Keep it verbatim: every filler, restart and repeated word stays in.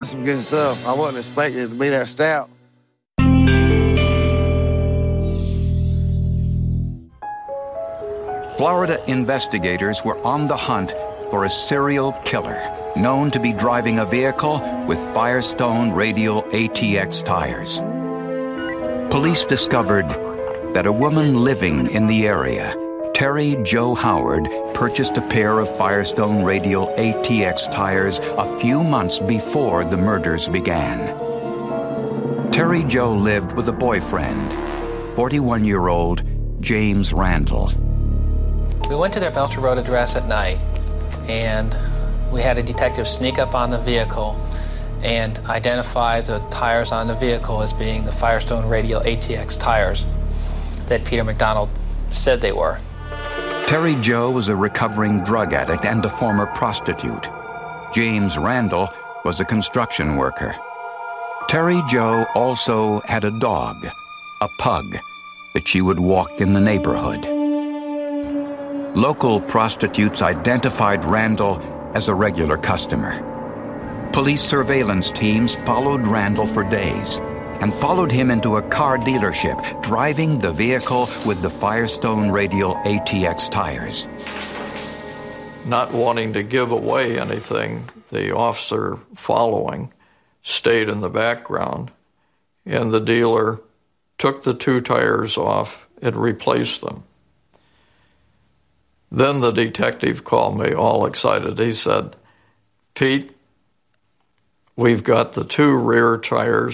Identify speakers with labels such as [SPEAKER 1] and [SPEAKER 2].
[SPEAKER 1] Some good stuff. I wasn't expecting it to be that stout.
[SPEAKER 2] Florida investigators were on the hunt for a serial killer known to be driving a vehicle with Firestone Radial A T X tires. Police discovered that a woman living in the area, Terry Jo Howard, purchased a pair of Firestone Radial A T X tires a few months before the murders began. Terry Jo lived with a boyfriend, forty-one-year-old James Randall.
[SPEAKER 3] We went to their Belcher Road address at night, and we had a detective sneak up on the vehicle and identify the tires on the vehicle as being the Firestone Radial A T X tires that Peter McDonald said they were.
[SPEAKER 2] Terry Jo was a recovering drug addict and a former prostitute. James Randall was a construction worker. Terry Jo also had a dog, a pug, that she would walk in the neighborhood. Local prostitutes identified Randall as a regular customer. Police surveillance teams followed Randall for days and followed him into a car dealership, driving the vehicle with the Firestone Radial A T X tires.
[SPEAKER 4] Not wanting to give away anything, the officer following stayed in the background, and the dealer took the two tires off and replaced them. Then the detective called me all excited. He said, "Pete, we've got the two rear tires